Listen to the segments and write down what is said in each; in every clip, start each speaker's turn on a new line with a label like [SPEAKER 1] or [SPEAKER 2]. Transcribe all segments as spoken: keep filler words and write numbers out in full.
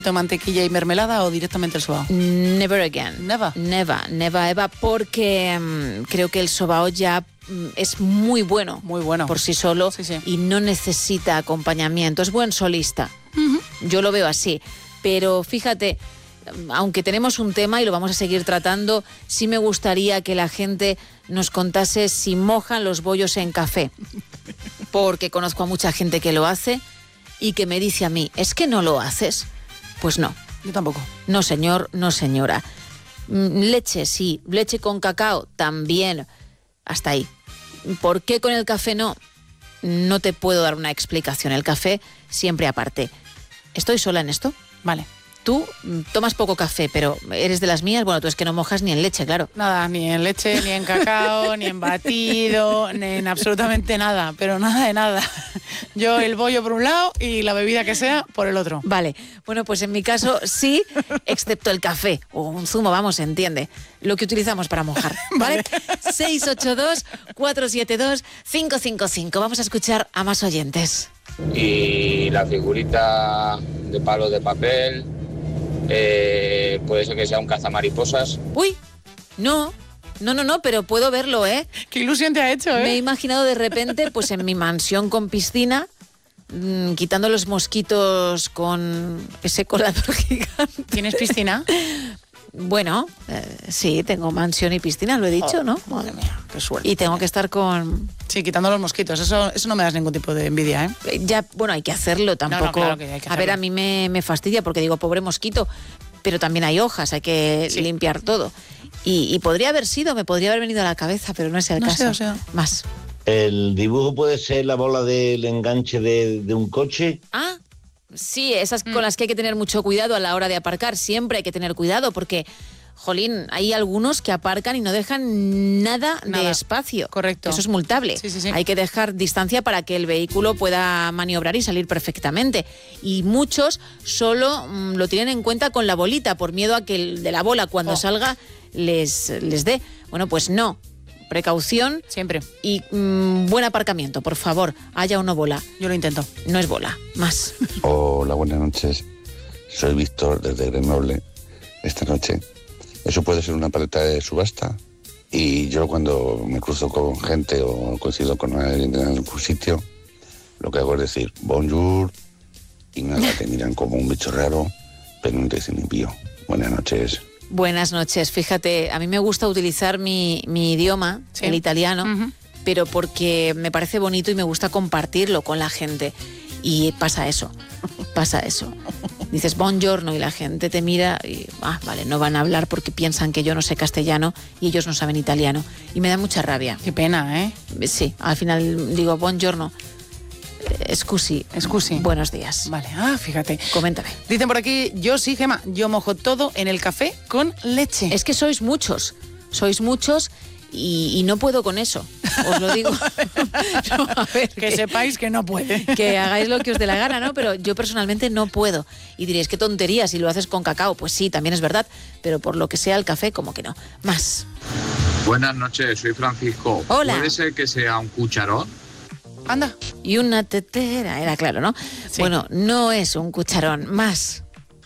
[SPEAKER 1] de mantequilla y mermelada o directamente el sobao?
[SPEAKER 2] Never again.
[SPEAKER 1] Never.
[SPEAKER 2] Never, never, Eva, porque um, creo que el sobao ya um, es muy bueno.
[SPEAKER 1] Muy bueno.
[SPEAKER 2] Por sí solo,
[SPEAKER 1] sí, sí.
[SPEAKER 2] Y no necesita acompañamiento. Es buen solista. Uh-huh. Yo lo veo así. Pero fíjate, aunque tenemos un tema y lo vamos a seguir tratando, sí me gustaría que la gente nos contase si mojan los bollos en café. Porque conozco a mucha gente que lo hace y que me dice a mí, ¿es que no lo haces? Pues no.
[SPEAKER 1] Yo tampoco.
[SPEAKER 2] No, señor, no, señora. Leche, sí. Leche con cacao, también. Hasta ahí. ¿Por qué con el café no? No te puedo dar una explicación. El café siempre aparte. ¿Estoy sola en esto?
[SPEAKER 1] Vale.
[SPEAKER 2] Tú tomas poco café, pero eres de las mías. Bueno, tú es que no mojas ni en leche, claro.
[SPEAKER 1] Nada, ni en leche, ni en cacao, ni en batido, ni en absolutamente nada, pero nada de nada. Yo el bollo por un lado y la bebida que sea por el otro.
[SPEAKER 2] Vale, bueno, pues en mi caso sí, excepto el café, o un zumo, vamos, se entiende, lo que utilizamos para mojar, ¿vale? Vale. seis ocho dos, cuatro siete dos, cinco cinco cinco. Vamos a escuchar a más oyentes.
[SPEAKER 3] Y la figurita de palo de papel... Eh, puede ser que sea un cazamariposas.
[SPEAKER 2] Uy, no, no, no, no, pero puedo verlo, ¿eh?
[SPEAKER 1] Qué ilusión te ha hecho, ¿eh?
[SPEAKER 2] Me he imaginado de repente, pues en mi mansión con piscina, mmm, quitando los mosquitos con ese colador gigante.
[SPEAKER 1] ¿Tienes piscina?
[SPEAKER 2] Bueno, eh, sí, tengo mansión y piscina, lo he dicho,
[SPEAKER 1] oh,
[SPEAKER 2] ¿no?
[SPEAKER 1] Madre mía, qué suerte.
[SPEAKER 2] Y tengo que estar con...
[SPEAKER 1] Sí, quitando los mosquitos, eso, eso no me das ningún tipo de envidia, ¿eh?
[SPEAKER 2] Ya, bueno, hay que hacerlo tampoco.
[SPEAKER 1] No, no, claro que hay que hacerlo.
[SPEAKER 2] A ver, a mí me, me fastidia porque digo, pobre mosquito, pero también hay hojas, hay que sí. limpiar todo. Y, y podría haber sido, me podría haber venido a la cabeza, pero no es el
[SPEAKER 1] no
[SPEAKER 2] caso.
[SPEAKER 1] Sé, o sea.
[SPEAKER 2] Más.
[SPEAKER 4] ¿El dibujo puede ser la bola del enganche de, de un coche?
[SPEAKER 2] Ah, sí, esas mm. con las que hay que tener mucho cuidado a la hora de aparcar. Siempre hay que tener cuidado porque... Jolín, hay algunos que aparcan y no dejan nada, nada. de espacio.
[SPEAKER 1] Correcto.
[SPEAKER 2] Eso es multable.
[SPEAKER 1] Sí, sí, sí.
[SPEAKER 2] Hay que dejar distancia para que el vehículo pueda maniobrar y salir perfectamente. Y muchos solo mmm, lo tienen en cuenta con la bolita, por miedo a que el de la bola cuando oh. salga les, les dé. Bueno, pues no. Precaución.
[SPEAKER 1] Siempre.
[SPEAKER 2] Y mmm, buen aparcamiento, por favor. Haya o no bola.
[SPEAKER 1] Yo lo intento.
[SPEAKER 2] No es bola. Más.
[SPEAKER 5] Hola, buenas noches. Soy Víctor desde Grenoble. Esta noche... Eso puede ser una paleta de subasta y yo cuando me cruzo con gente o coincido con alguien en algún sitio, lo que hago es decir bonjour y nada, te miran como un bicho raro, pero no te dicen ni pío. Buenas noches.
[SPEAKER 2] Buenas noches. Fíjate, a mí me gusta utilizar mi, mi idioma, sí. el italiano, uh-huh. pero porque me parece bonito y me gusta compartirlo con la gente. Y pasa eso, pasa eso. Dices buongiorno y la gente te mira y, ah, vale, no van a hablar porque piensan que yo no sé castellano y ellos no saben italiano. Y me da mucha rabia.
[SPEAKER 1] Qué pena, ¿eh?
[SPEAKER 2] Sí, al final digo buongiorno, eh, scusi,
[SPEAKER 1] scusi.
[SPEAKER 2] Buenos días.
[SPEAKER 1] Vale, ah, fíjate.
[SPEAKER 2] Coméntame.
[SPEAKER 1] Dicen por aquí, yo sí, Gema, yo mojo todo en el café con leche.
[SPEAKER 2] Es que sois muchos, sois muchos... Y, y no puedo con eso, os lo digo.
[SPEAKER 1] No, a ver, que, que sepáis que no puede.
[SPEAKER 2] Que hagáis lo que os dé la gana, ¿no? Pero yo personalmente no puedo. Y diréis, qué tontería si lo haces con cacao. Pues sí, también es verdad, pero por lo que sea el café, como que no. Más.
[SPEAKER 6] Buenas noches, soy Francisco.
[SPEAKER 2] Hola.
[SPEAKER 6] ¿Puede ser que sea un cucharón?
[SPEAKER 1] Anda.
[SPEAKER 2] Y una tetera, era claro, ¿no? Sí. Bueno, no es un cucharón, más.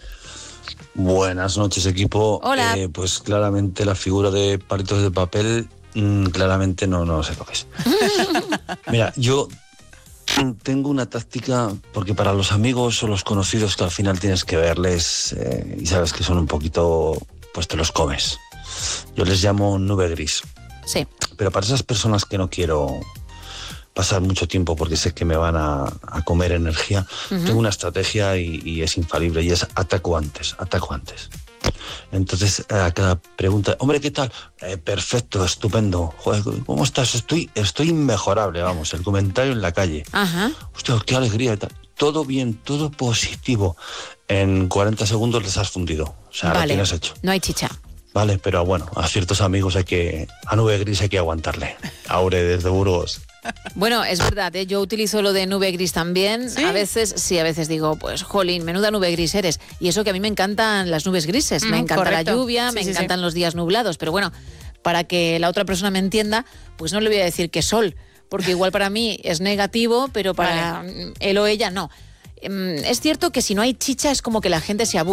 [SPEAKER 7] Buenas noches, equipo.
[SPEAKER 2] Hola.
[SPEAKER 7] Eh, pues claramente la figura de palitos de papel, mmm, claramente no, no sé lo que es. Mira, yo tengo una táctica, porque para los amigos o los conocidos que al final tienes que verles eh, y sabes que son un poquito, pues te los comes. Yo les llamo nube gris.
[SPEAKER 2] Sí.
[SPEAKER 7] Pero para esas personas que no quiero pasar mucho tiempo porque sé que me van a, a comer energía, uh-huh. tengo una estrategia y, y es infalible y es ataco antes, ataco antes. Entonces a cada pregunta, hombre, ¿qué tal? Eh, perfecto, estupendo. Joder, ¿cómo estás? Estoy, estoy inmejorable, vamos, el comentario en la calle.
[SPEAKER 2] Ajá.
[SPEAKER 7] Hostia, qué alegría y tal. Todo bien, todo positivo. En cuarenta segundos les has fundido. O sea,
[SPEAKER 2] vale.
[SPEAKER 7] Lo tienes hecho.
[SPEAKER 2] No hay chicha.
[SPEAKER 7] Vale, pero bueno, a ciertos amigos hay que, a nube gris hay que aguantarle. Aure desde Burgos.
[SPEAKER 2] Bueno, es verdad, ¿eh? Yo utilizo lo de nube gris también.
[SPEAKER 1] ¿Sí?
[SPEAKER 2] A veces, sí, a veces digo, pues, jolín, menuda nube gris eres. Y eso que a mí me encantan las nubes grises, mm, me encanta correcto. La lluvia, sí, me sí, encantan sí. los días nublados. Pero bueno, para que la otra persona me entienda, pues no le voy a decir que sol, porque igual para mí es negativo, pero para vale. él o ella no. Es cierto que si no hay chicha es como que la gente se aburre.